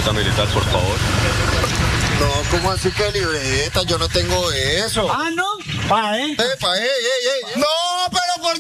libreta militar, por favor. No, ¿cómo así que libreta? Yo no tengo eso. Ah, ¿no? Pa, ¿eh? ¡Epa, ey! ¡No!